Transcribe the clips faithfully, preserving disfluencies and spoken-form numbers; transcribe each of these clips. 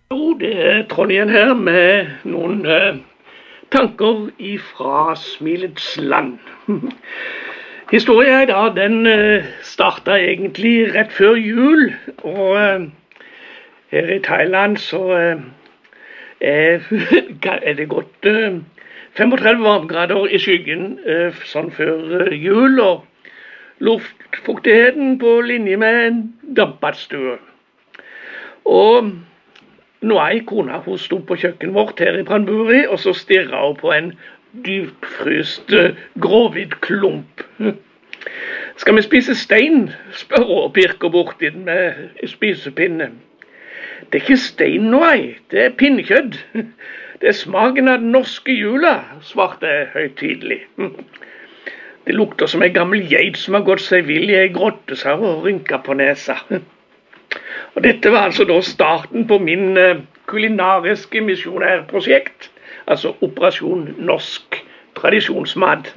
Jo, det er Trond igjen her med noen eh, tanker ifra Smilets land. Historien i dag, den eh, startet egentlig rett før jul, og eh, her i Thailand så eh, er, er det gått eh, femogtredve varmegrader i skyggen eh, sånn før eh, jul, og luftfuktigheten på linje med en dampbadstue. Og nå er kona, hun stod på kjøkkenet vårt her i Panburi, og så stirret hun på en dypfryst gråhvit klump. Skal vi spise stein? Spør hun og pirker bort i den med spisepinne. Det er ikke stein nå, ei. Det er pinnekjøtt. Det er smaken av den norske jula, svarte jeg høytidelig. Det lukter som en gammel geit som har gått seg vill i ei grotte, sa hun og rynket på nesa. Og dette var altså da starten på min uh, kulinariske misjonærprosjekt, altså Operasjon Norsk Tradisjonsmat.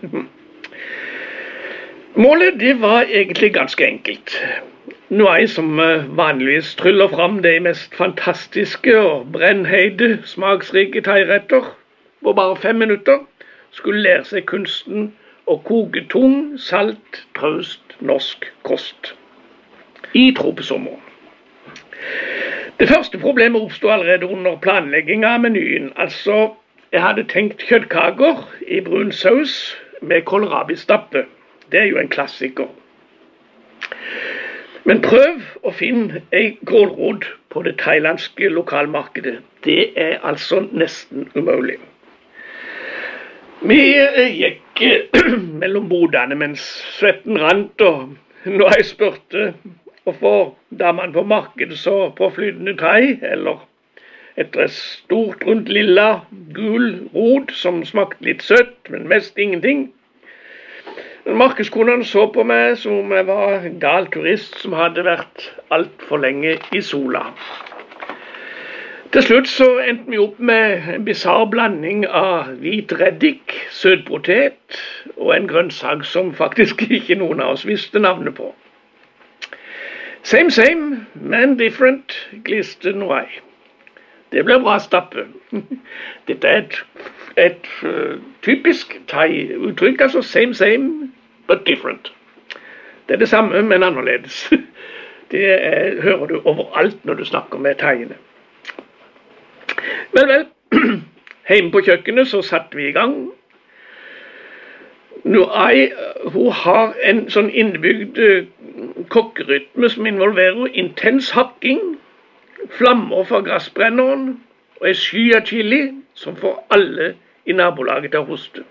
Målet det var egentlig ganske enkelt. Nå er jeg som uh, vanligvis tryller fram de mest fantastiske og brennheide, smaksrike thairetter. På bare fem minutter skulle lære seg kunsten å koke tung, salt, traust norsk kost i tropesommeren. Det første problemet oppstod allerede under planlegging av menyen. Altså, jeg hadde tenkt kjøttkaker i brun saus med kålrabistappe. Det er jo en klassiker. Men prøv å finne ei kålrot på det thailandske lokalmarkedet. Det er altså nesten umulig. Vi gikk mellom bodene mens svetten rant, og når jeg spurte hvorfor damene på markedet så på flytende thai, eller etter et stort rundt lilla gul rot som smakte litt søtt, men mest ingenting. Markedskonen så på meg som om jeg var en gal turist som hadde vært alt for lenge i sola. Til slutt så endte vi opp med en bizarr blanding av hvit reddik, søtpotet og en grønnsak som faktisk ikke noen av oss visste navnet på. Same, same, man different, gliste Noai. Det ble bra stappe. Dette er et, et uh, typisk thai-uttrykk, altså same, same, but different. Det er det samme, men annerledes. Det er, hører du overalt når du snakker med thaiene. Vel, vel, hjemme på kjøkkenet så satte vi i gang. Noai, hun har en sånn innebygd kokkerytme som involverer intens hakking, flammer fra gassbrenneren og en sky av chili som får alle i nabolaget til å hoste.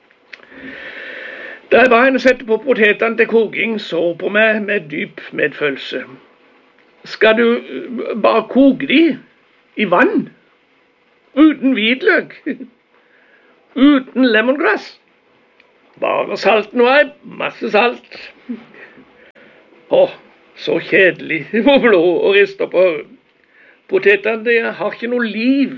Da jeg ba henne sette på potetene til koking, så hun på meg med dyp medfølelse. Skal du bare koke de i vann? Uten hvitløk? Uten lemongrass? Bare salt nå er, masse salt. Åh, så kjedelig, mumler hun og rister på hodet. Potetene de har ikke noe liv.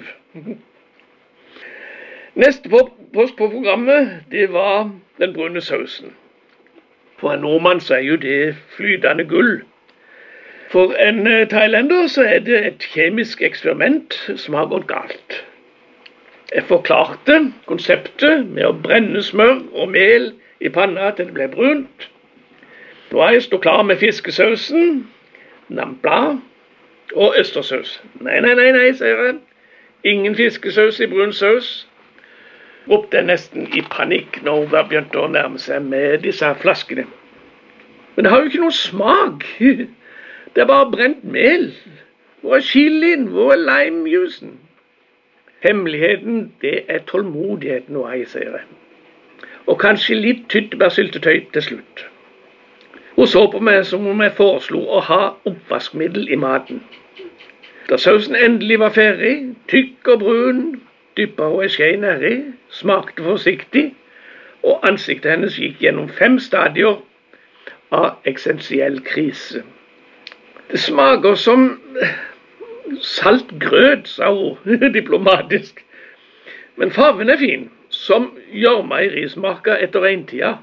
Neste post på programmet, det var den brune sausen. For en nordmann så er jo det flytende gull. For en thailender så er det et kjemisk eksperiment som har gått galt. Jeg forklarte konseptet med å brenne smør og mel i panna til det ble brunt. Nå er jeg stå klar med fiskesausen, nampla og østersaus. Nei, nei, nei, nei, sier jeg. Ingen fiskesaus i brun saus. Ropte jeg nesten i panikk når hun var begynt å nærme seg med disse flaskene. Men det har jo ikke noen smak. Det er bare brent mel. Hvor er chilien? Hvor er limejuicen? Hemmeligheten, det er tålmodigheten og ei, sier jeg. Og kanskje litt tyttebærsyltetøy til slutt. Hun så på meg som om jeg foreslo å ha oppvaskmiddel i maten. Da sausen endelig var ferdig, tykk og brun, dyppet hun en skje nedi, smakte forsiktig, og ansiktet hennes gikk gjennom fem stadier av eksistensiell krise. Det smaker som salt grøt, sa hun diplomatisk. Men farven er fin, som gjørma i rismarka etter regntida.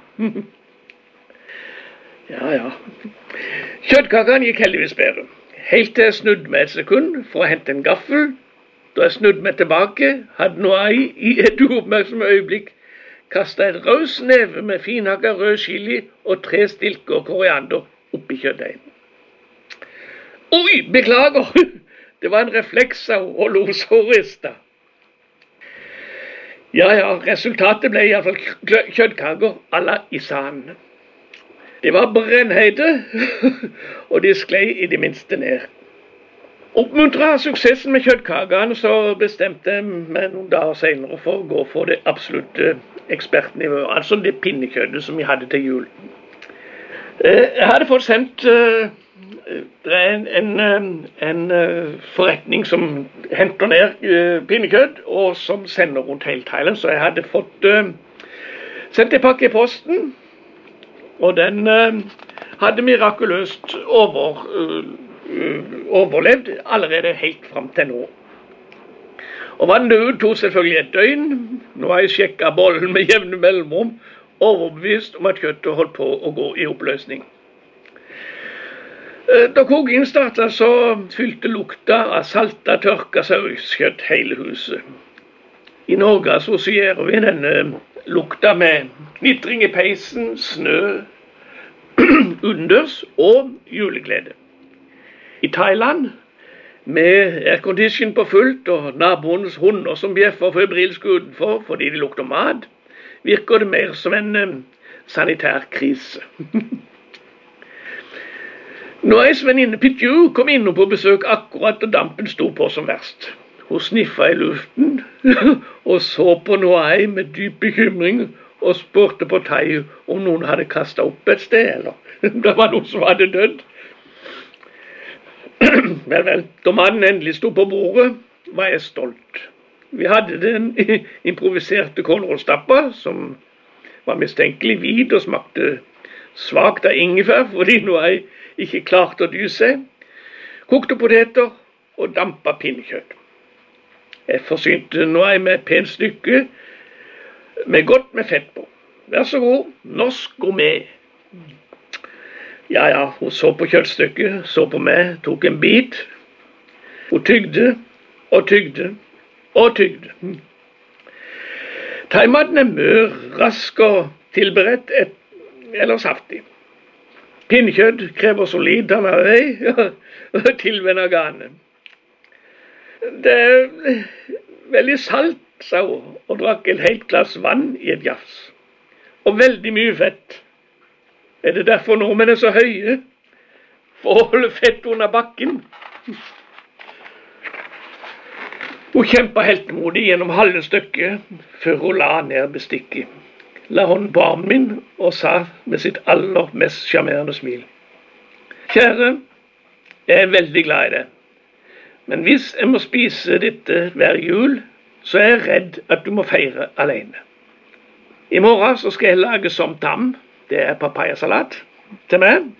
Ja, ja. Kjøttkakene gikk heldigvis bedre. Helt til jeg snudde meg et sekund for å hente en gaffel Da jeg snudde meg tilbake, hadde Noai i et uoppmerksomt øyeblikk kastet et rød neve med finhakket rød chili og tre stilker koriander oppi kjøttdeigen. Oi, beklager! Det var en refleks av å lo så ristet. Ja, ja, resultatet ble i hvert fall kjøttkaker à la Isan. Det var brennheite, og de sklei i det minste ned. Oppmuntret av suksessen med kjøttkakene, så bestemte jeg meg noen dager senere for å gå for det absolutte ekspertnivået, altså det pinnekjøttet som vi hadde til jul. Jeg hadde fått sendt det er en, en, en forretning som henter ned pinnekjøtt, og som sender rundt hele Thailand, så jeg hadde fått sendt en pakke i posten, og den hadde mirakuløst over overlevd allerede helt frem til nå. Og vannet tok selvfølgelig et døgn. Nå har jeg sjekket bollen med jevne mellomrom, overbevist om at kjøttet holdt på å gå i oppløsning. Da kokingen startet, så fylte lukta av salta, tørka sauskjøtt hele huset. I Norge assosierer vi denne lukta med knitring i peisen, snø, unders og juleglede. I Thailand, med aircondition på fullt og naboens hunder som bjeffer febrilsk utenfor fordi de lukter mat, virker det mer som en um, sanitær krise. Noais venninne Pitju kom innom på besøk akkurat da dampen sto på som verst. Hun sniffet i luften og så på Noai med dyp bekymring og spurte på thai om noen hadde kastet opp et sted, eller det var noen som hadde dødd. Vel, vel, da mannen endelig sto på bordet, var jeg stolt. Vi hadde den improviserte kålrådstappa, som var mistenkelig vid og smakte svagt av ingefær, fordi Noai ikke klarte å dy seg. Kokte poteter og dampa pinnekjøtt. Jeg forsynte Noai med et pent stykke, med godt med fett på. Vær så god, norsk gourmet. Ja, ja, hun så på kjøttstykket, så på meg, tok en bit. Hun tygde, og tygde, og tygde. Thaimaten er mør, rask og tilberedt, et, eller saftig. Pinnekjøtt krever solid tanarei, og tilvenner ganet. Det er veldig salt, sa hun, og drakk et helt glass vann i et jafs. Og veldig mye fett. Er det derfor nordmenn er så høye? For å holde fett under bakken? Hun kjempet heltemodig gjennom halve stykket, før hun la ned bestikket. La hånden på armen min og sa med sitt aller mest sjarmerende smil: Kjære, jeg er veldig glad i det. Men hvis jeg må spise dette hver jul, så er jeg redd at du må feire alene. I morgen så skal jeg lage som tam. Det er papayasalat til meg.